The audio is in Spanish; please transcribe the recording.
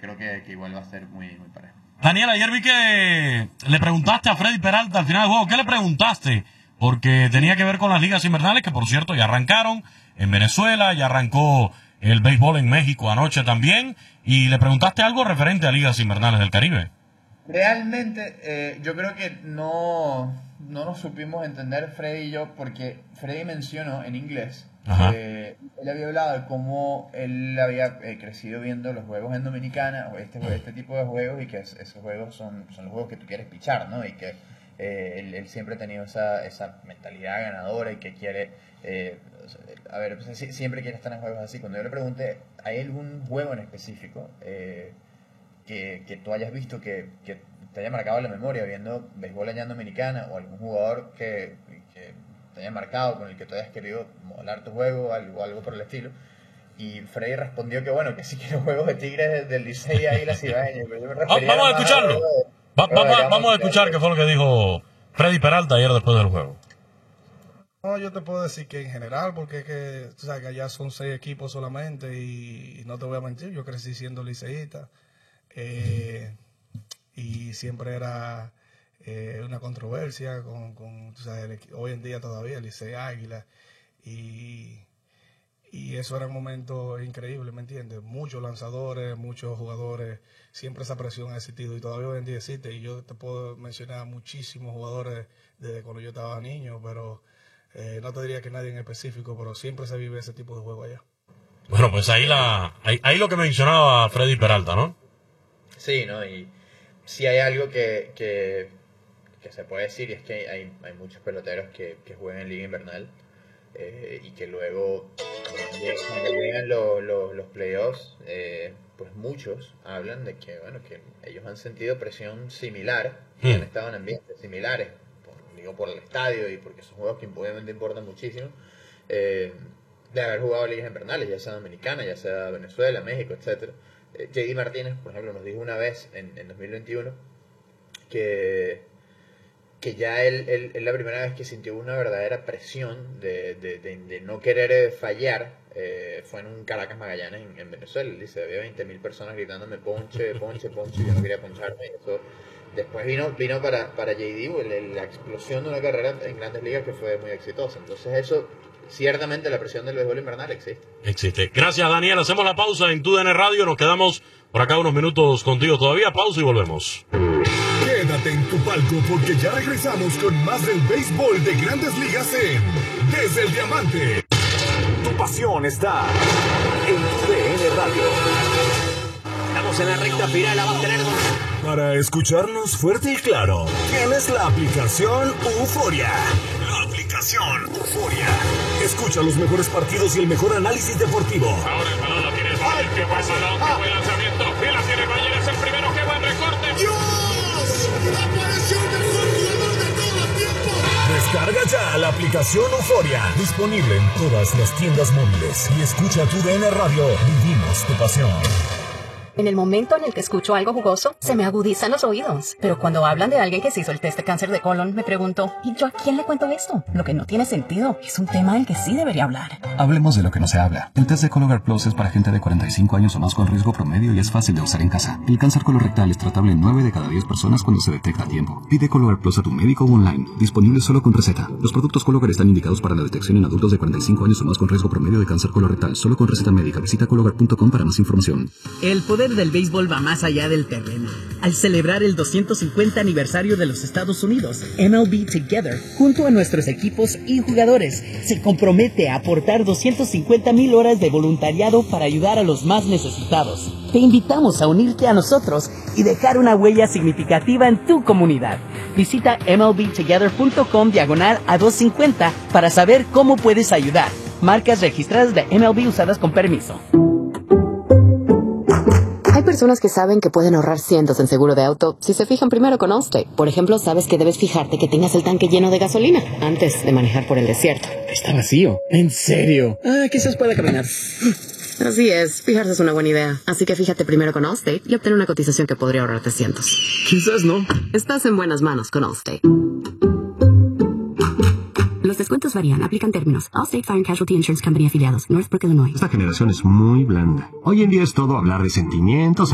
creo que igual va a ser muy, muy parejo. Daniel, ayer vi que le preguntaste a Freddy Peralta al final del juego. ¿Qué le preguntaste? Porque tenía que ver con las ligas invernales, que por cierto ya arrancaron en Venezuela, ya arrancó el béisbol en México anoche también, y le preguntaste algo referente a ligas invernales del Caribe. Realmente, yo creo que no nos supimos entender Freddy y yo, porque Freddy mencionó en inglés que él había hablado de cómo él había crecido viendo los juegos en Dominicana, o este tipo de juegos, y que esos juegos son los juegos que tú quieres pichar, ¿no? Y que él siempre ha tenido esa mentalidad ganadora y que quiere, siempre quiere estar en juegos así. Cuando yo le pregunté, ¿hay algún juego en específico que tú hayas visto que te haya marcado la memoria viendo béisbol allá en Dominicana, o algún jugador que te haya marcado, con el que tú hayas querido modelar tu juego, algo por el estilo? Y Freddy respondió que bueno, que sí quiere juegos de Tigres del Licey y Águilas Ibaeñas. Vamos a escucharlo. Vamos a escuchar qué fue lo que dijo Freddy Peralta ayer después del juego. No, yo te puedo decir que en general, porque es que tú sabes que allá son 6 equipos solamente, y no te voy a mentir, yo crecí siendo liceísta, y siempre era una controversia con tú sabes, hoy en día todavía Licey Águila, y eso era un momento increíble, ¿me entiendes? Muchos lanzadores, muchos jugadores, siempre esa presión ha existido y todavía hoy en día existe, y yo te puedo mencionar muchísimos jugadores desde cuando yo estaba niño, pero no te diría que nadie en específico, pero siempre se vive ese tipo de juego allá. Bueno, pues ahí lo que mencionaba Freddy Peralta, ¿no? Sí, ¿no? Y sí hay algo que se puede decir, y es que hay muchos peloteros que juegan en Liga Invernal, y que luego cuando llegan los playoffs, pues muchos hablan de que, bueno, que ellos han sentido presión similar, y han estado en ambientes similares, por el estadio y porque son juegos que obviamente importan muchísimo, de haber jugado ligas invernales, ya sea Dominicana, ya sea Venezuela, México, etcétera. J.D. Martínez, por ejemplo, nos dijo una vez en 2021 que ya él la primera vez que sintió una verdadera presión de no querer fallar fue en un Caracas Magallanes en Venezuela. Él dice, había 20.000 personas gritándome ponche, y yo no quería poncharme, y eso después vino para JD la explosión de una carrera en Grandes Ligas que fue muy exitosa. Entonces eso, ciertamente la presión del béisbol invernal existe. Gracias, Daniel. Hacemos la pausa en TUDN Radio. Nos quedamos por acá unos minutos contigo todavía. Pausa y volvemos. Quédate en tu palco porque ya regresamos con más del béisbol de Grandes Ligas en Desde el Diamante. Tu pasión está en TUDN Radio. Estamos en la recta final, la va a tener. Para escucharnos fuerte y claro, tienes la aplicación Euforia. La aplicación Euforia. Escucha los mejores partidos y el mejor análisis deportivo. Ahora el balón lo tiene el Valle, que buen balón, que buen lanzamiento. Y la tiene Valle, es el primero, que buen recorte. ¡Dios! ¡Apareció el mejor jugador de todo el tiempo! Descarga ya la aplicación Euforia. Disponible en todas las tiendas móviles. Y escucha TUDN Radio. Vivimos tu pasión. En el momento en el que escucho algo jugoso, se me agudizan los oídos. Pero cuando hablan de alguien que se hizo el test de cáncer de colon, me pregunto, ¿y yo a quién le cuento esto? Lo que no tiene sentido. Es un tema del que sí debería hablar. Hablemos de lo que no se habla. El test de Cologuard Plus es para gente de 45 años o más con riesgo promedio y es fácil de usar en casa. El cáncer colorectal es tratable en 9 de cada 10 personas cuando se detecta a tiempo. Pide Cologuard Plus a tu médico o online. Disponible solo con receta. Los productos Cologuard están indicados para la detección en adultos de 45 años o más con riesgo promedio de cáncer colorectal. Solo con receta médica. Visita Cologuard.com para más información. El poder del béisbol va más allá del terreno. Al celebrar el 250 aniversario de los Estados Unidos, MLB Together, junto a nuestros equipos y jugadores, se compromete a aportar 250,000 horas de voluntariado para ayudar a los más necesitados. Te invitamos a unirte a nosotros y dejar una huella significativa en tu comunidad. Visita MLBtogether.com/a250 para saber cómo puedes ayudar. Marcas registradas de MLB usadas con permiso. Hay personas que saben que pueden ahorrar cientos en seguro de auto si se fijan primero con Allstate. Por ejemplo, sabes que debes fijarte que tengas el tanque lleno de gasolina antes de manejar por el desierto. Está vacío. ¿En serio? Quizás pueda caminar. Así es, fijarse es una buena idea. Así que fíjate primero con Allstate y obtén una cotización que podría ahorrarte cientos. Quizás no. Estás en buenas manos con Allstate. Los descuentos varían. Aplican términos. Allstate Fire and Casualty Insurance Company afiliados. Northbrook, Illinois. Esta generación es muy blanda. Hoy en día es todo hablar de sentimientos,